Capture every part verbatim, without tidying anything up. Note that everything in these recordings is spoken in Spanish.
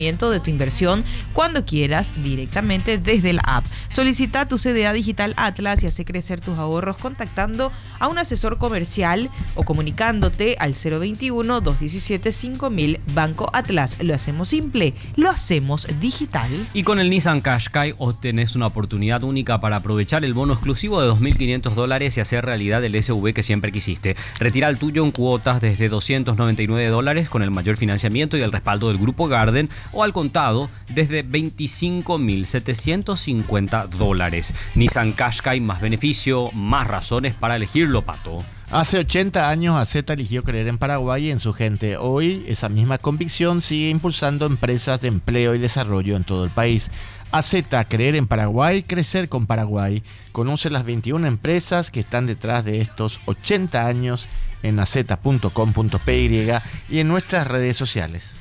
de tu inversión cuando quieras directamente desde la app. Solicita tu C D A digital Atlas y hace crecer tus ahorros contactando a un asesor comercial o comunicándote al cero veintiuno, dos diecisiete, cinco mil. Banco Atlas. Lo hacemos simple, lo hacemos digital. Y con el Nissan Qashqai obtenés una oportunidad única para aprovechar el bono exclusivo de dos mil quinientos dólares y hacer realidad el S U V que siempre quisiste. Retira el tuyo en cuotas desde doscientos noventa y nueve dólares con el mayor financiamiento y el respaldo del Grupo Garden, o al contado desde veinticinco mil setecientos cincuenta dólares. Nissan Qashqai, más beneficio, más razones para elegirlo, Pato. Hace ochenta años A Z eligió creer en Paraguay y en su gente. Hoy esa misma convicción sigue impulsando empresas de empleo y desarrollo en todo el país. A Z, creer en Paraguay, crecer con Paraguay. Conoce las veintiuna empresas que están detrás de estos ochenta años en a z punto com punto p y y en nuestras redes sociales.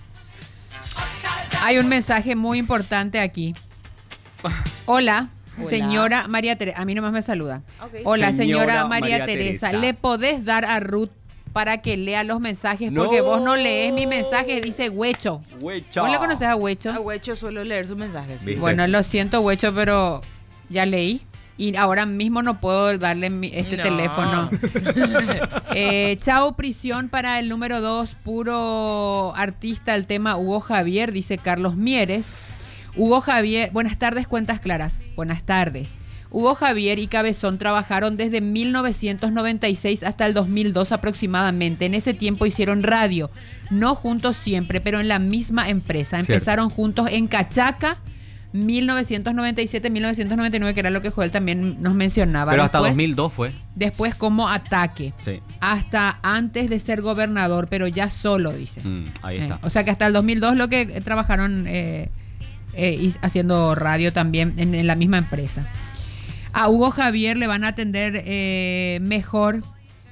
Hay un mensaje muy importante aquí. Hola, Hola. señora María Teresa. A mí nomás me saluda. Okay. Hola, señora, Señora María, María Teresa. Teresa. ¿Le podés dar a Ruth para que lea los mensajes? No. Porque vos no lees mi mensaje, dice Huecho. Huecho. ¿Vos le conocés a Huecho? A Huecho suelo leer sus mensajes. Sí. ¿Viste? Bueno, lo siento, Huecho, pero ya leí. Y ahora mismo no puedo darle mi, este No. teléfono. eh, chao, prisión para el número dos, puro artista, el tema Hugo Javier, dice Carlos Mieres. Hugo Javier, buenas tardes, cuentas claras. Buenas tardes. Hugo Javier y Cabezón trabajaron desde mil novecientos noventa y seis hasta el dos mil dos aproximadamente. En ese tiempo hicieron radio, no juntos siempre, pero en la misma empresa. Empezaron Cierto. juntos en Cachaca, mil novecientos noventa y siete, mil novecientos noventa y nueve, que era lo que Joel también nos mencionaba. Pero hasta Después- dos mil dos fue. Después como Ataque, Sí. hasta antes de ser gobernador, pero ya solo, dice. Mm, ahí está. Eh, o sea que hasta el dos mil dos lo que eh, trabajaron eh, eh, y haciendo radio también en, en la misma empresa. A Hugo Javier le van a atender eh, mejor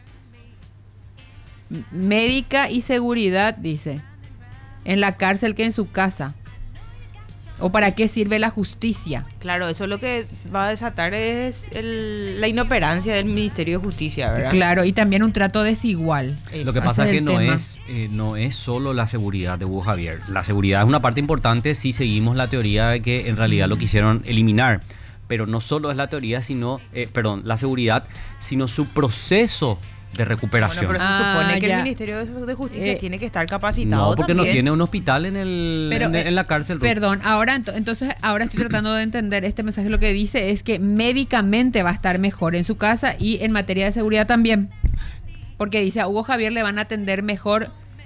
m- médica y seguridad, dice, en la cárcel que en su casa. ¿O para qué sirve la justicia? Claro, eso lo que va a desatar es el- la inoperancia del Ministerio de Justicia, ¿verdad? Claro, y también un trato desigual. Eso. Lo que Ese pasa es es que el no tema. es, eh, no es solo la seguridad de Hugo Javier. La seguridad es una parte importante si seguimos la teoría de que en realidad lo quisieron eliminar. Pero no solo es la teoría, sino, eh, perdón, la seguridad, sino su proceso de recuperación. Bueno, pero se Ah, supone que ya. el Ministerio de de Justicia Eh, tiene que estar capacitado No, porque no también. tiene un hospital en, el, Pero, en, eh, en la cárcel. Ruth. Perdón, ahora ento- entonces ahora estoy tratando de entender este mensaje. Lo que dice es que médicamente va a estar mejor en su casa y en materia de seguridad también. Porque dice a Hugo Javier le van a atender mejor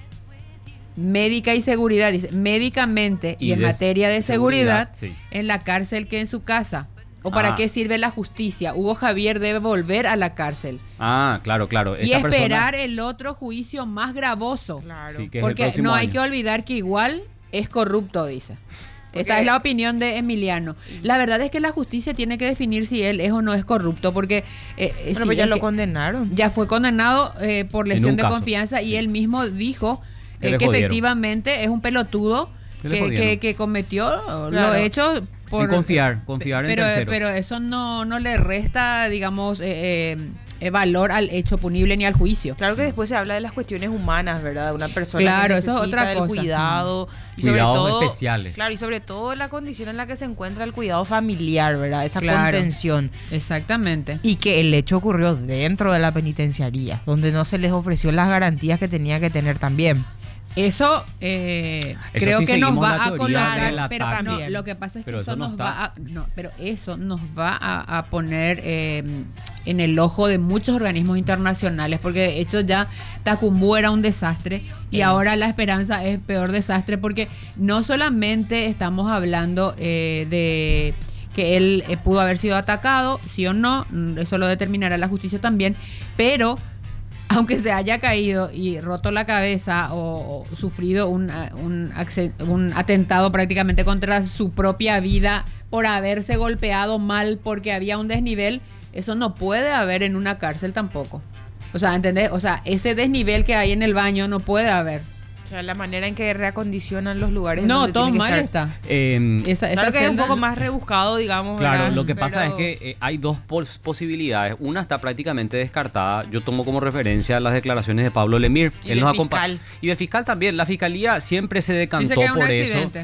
médica y seguridad. Dice médicamente y, Y en de materia de seguridad, seguridad, sí. en la cárcel que en su casa. ¿O para Ah. qué sirve la justicia? Hugo Javier debe volver a la cárcel Ah, claro, claro. y Esta persona- esperar el otro juicio más gravoso. Claro. Sí, que es el Porque próximo no hay año. que olvidar que igual es corrupto, dice. Porque- Esta es la opinión de Emiliano. La verdad es que la justicia tiene que definir si él es o no es corrupto, porque eh, eh, Bueno, sí, pues ya es lo que condenaron. ya fue condenado eh, por En lesión un de caso, confianza y sí. él mismo dijo Que eh, le que jodieron. efectivamente es un pelotudo Que le que, jodieron. que- que cometió lo Claro. hecho por En confiar, confiar en pero, terceros. pero eso no, no le resta, digamos, eh, eh, eh, valor al hecho punible ni al juicio. Claro que después se habla de las cuestiones humanas, ¿verdad? Una persona Claro, que eso es necesita otra del cosa. cuidado. Y sobre Cuidados todo, especiales. Claro, y sobre todo la condición en la que se encuentra el cuidado familiar, ¿verdad? Esa Claro. contención. Exactamente. Y que el hecho ocurrió dentro de la penitenciaría, donde no se les ofreció las garantías que tenía que tener también. Eso, eh, Eso creo sí que nos seguimos va la a teoría colocar, del pero ataque. no, lo que pasa es que Pero eso, eso no nos está. va a, no, pero eso nos va a, a poner eh, en el ojo de muchos organismos internacionales, porque de hecho ya Tacumbú era un desastre y Sí. ahora La Esperanza es peor desastre, porque no solamente estamos hablando eh, de que él eh, pudo haber sido atacado, sí o no, mm, eso lo determinará la justicia también, pero aunque se haya caído y roto la cabeza o, o sufrido un, eh, un, acce- un atentado prácticamente contra su propia vida por haberse golpeado mal porque había un desnivel, eso no puede haber en una cárcel tampoco. O sea, ¿entendés? O sea, ese desnivel que hay en el baño no puede haber. O sea, la manera en que reacondicionan los lugares. No, donde todo tiene que mal estar. está. Eh, Esa, esa Claro que es un celda- poco más rebuscado, digamos. Claro, ¿verdad? lo que pasa Pero- es que eh, hay dos pos- posibilidades. Una está prácticamente descartada. Yo tomo como referencia las declaraciones de Pablo Lemir. Y Él del nos acompa- fiscal. Y del fiscal también. La fiscalía siempre se decantó Dice que es un por eso. accidente.